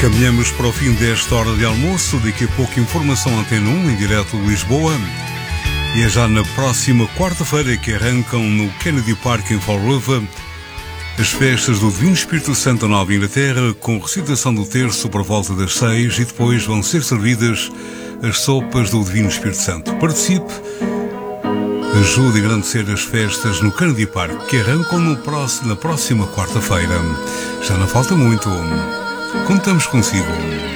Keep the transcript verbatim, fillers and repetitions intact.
Caminhamos para o fim desta hora de almoço. Daqui a pouco informação Antena um em direto de Lisboa. E é já na próxima quarta-feira que arrancam no Kennedy Park em Fall River as festas do Divino Espírito Santo da Nova Inglaterra, com recitação do terço por volta das seis, e depois vão ser servidas as sopas do Divino Espírito Santo. Participe, ajude a engrandecer as festas no Kennedy Park, que arrancam no próximo, na próxima quarta-feira. Já não falta muito. Contamos consigo.